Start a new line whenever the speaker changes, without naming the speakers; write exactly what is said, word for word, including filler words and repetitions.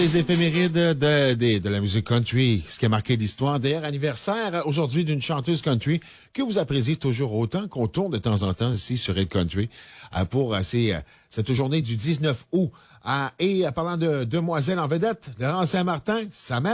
Les éphémérides de, de, de la musique country, ce qui a marqué l'histoire. D'ailleurs, anniversaire aujourd'hui d'une chanteuse country que vous appréciez toujours autant, qu'on tourne de temps en temps ici sur Red Country pour ces, cette journée du dix-neuf août. Et parlant de demoiselles en vedette, Laurent Saint-Martin, sa mère